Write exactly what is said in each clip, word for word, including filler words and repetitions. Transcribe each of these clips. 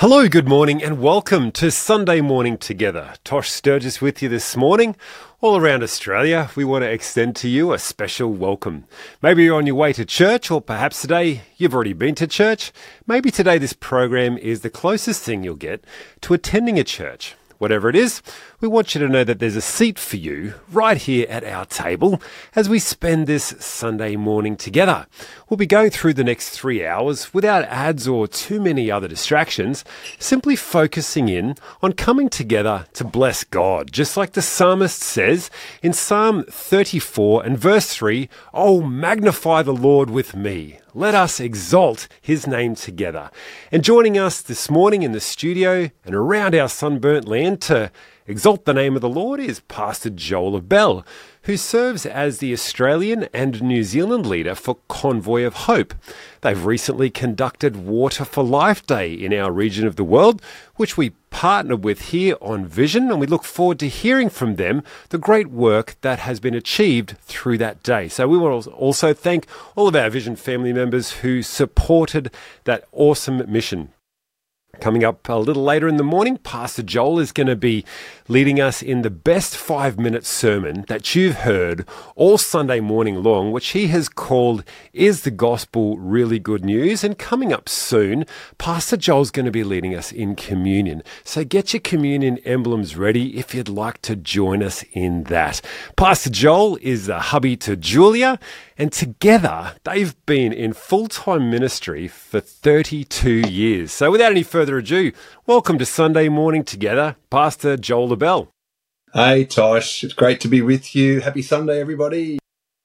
Hello, good morning and welcome to Sunday Morning Together. Tosh Sturgis with you this morning. All around Australia, we want to extend to you a special welcome. Maybe you're on your way to church, or perhaps today you've already been to church. Maybe today this program is the closest thing you'll get to attending a church. Whatever it is, we want you to know that there's a seat for you right here at our table as we spend this Sunday morning together. We'll be going through the next three hours without ads or too many other distractions, simply focusing in on coming together to bless God. Just like the psalmist says in Psalm thirty-four and verse three, "Oh, magnify the Lord with me. Let us exalt his name together." And joining us this morning in the studio and around our sunburnt land to exalt the name of the Lord is Pastor Joel Abell, who serves as the Australian and New Zealand leader for Convoy of Hope. They've recently conducted Water for Life Day in our region of the world, which we partnered with here on Vision, and we look forward to hearing from them the great work that has been achieved through that day. So we want to also thank all of our Vision family members who supported that awesome mission. Coming up a little later in the morning, Pastor Joel is going to be leading us in the best five-minute sermon that you've heard all Sunday morning long, which he has called Is the Gospel Really Good News? And coming up soon, Pastor Joel's going to be leading us in communion. So get your communion emblems ready if you'd like to join us in that. Pastor Joel is the hubby to Julia, and together they've been in full-time ministry for thirty-two years. So without any further ado, welcome to Sunday Morning Together, Pastor Joel Abell. Hey Tosh, it's great to be with you. Happy Sunday, everybody.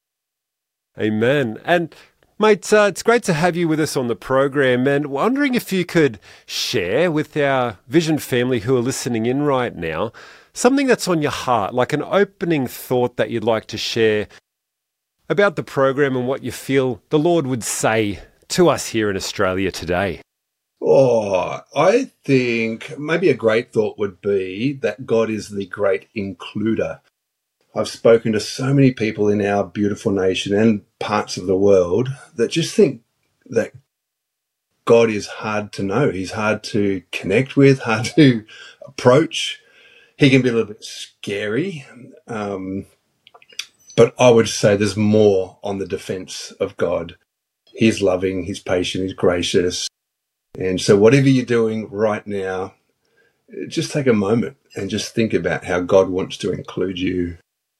Amen. And mate, uh, it's great to have you with us on the program, and wondering if you could share with our Vision family who are listening in right now something that's on your heart, like an opening thought that you'd like to share about the program and what you feel the Lord would say to us here in Australia today. Oh, I think maybe a great thought would be that God is the great includer. I've spoken to so many people in our beautiful nation and parts of the world that just think that God is hard to know. He's hard to connect with, hard to approach. He can be a little bit scary. Um, but I would say there's more on the defense of God. He's loving, he's patient, he's gracious. And so whatever you're doing right now, just take a moment and just think about how God wants to include you.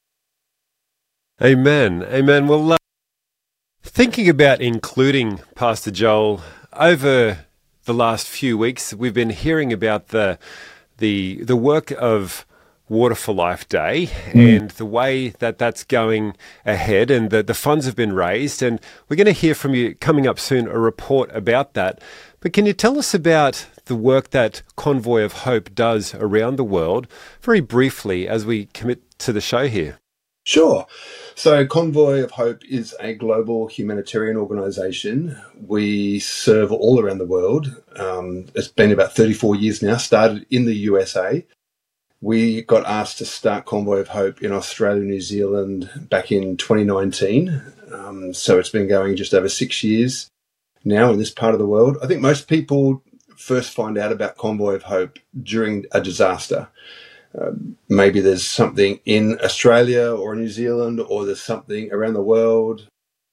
Amen. Amen. Well, uh, thinking about including Pastor Joel, over the last few weeks, we've been hearing about the the the work of Water for Life Day mm. and the way that that's going ahead, and the, the funds have been raised. And we're going to hear from you coming up soon, a report about that. But can you tell us about the work that Convoy of Hope does around the world, very briefly, as we commit to the show here? Sure. So Convoy of Hope is a global humanitarian organisation. We serve all around the world. Um, it's been about thirty-four years now, started in the U S A. We got asked to start Convoy of Hope in Australia and New Zealand back in twenty nineteen. Um, so it's been going just over six years now in this part of the world. I think most people first find out about Convoy of Hope during a disaster. Uh, maybe there's something in Australia or New Zealand, or there's something around the world.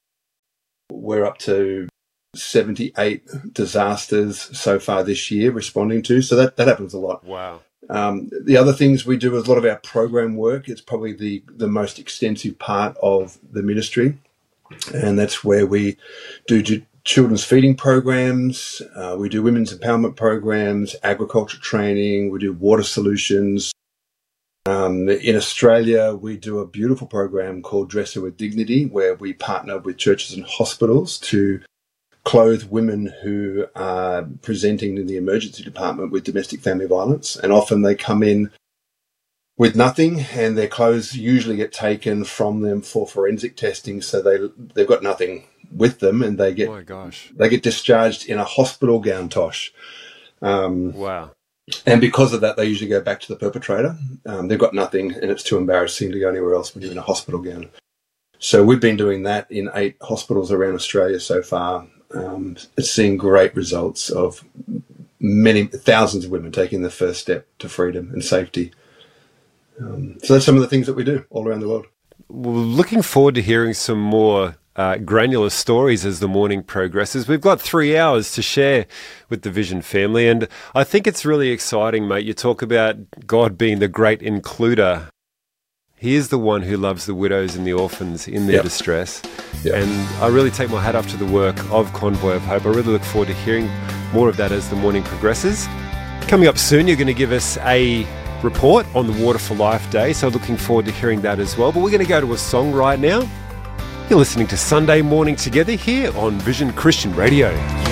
We're up to seventy-eight disasters so far this year responding to. So that, that happens a lot. Wow. Um, the other things we do is a lot of our program work. It's probably the, the most extensive part of the ministry. And that's where we do j- children's feeding programs. Uh, we do women's empowerment programs, agriculture training. We do water solutions. Um, in Australia, we do a beautiful program called Dress Her with Dignity, where we partner with churches and hospitals to clothe women who are presenting in the emergency department with domestic family violence. And often they come in with nothing, and their clothes usually get taken from them for forensic testing. So they, they've got nothing with them, and they get, oh my gosh. they get discharged in a hospital gown, Tosh. Um, wow. And because of that, they usually go back to the perpetrator. Um, they've got nothing, and it's too embarrassing to go anywhere else when you're in a hospital gown. So we've been doing that in eight hospitals around Australia so far. Um, it's seeing great results of many thousands of women taking the first step to freedom and safety. Um, so that's some of the things that we do all around the world. Well, looking forward to hearing some more uh, granular stories as the morning progresses. We've got three hours to share with the Vision family, and I think it's really exciting, mate. You talk about God being the great includer. He is the one who loves the widows and the orphans in their yep. distress. Yep. And I really take my hat off to the work of Convoy of Hope. I really look forward to hearing more of that as the morning progresses. Coming up soon, you're going to give us a report on the Water for Life Day, so looking forward to hearing that as well. But we're going to go to a song right now. You're listening to Sunday Morning Together here on Vision Christian Radio.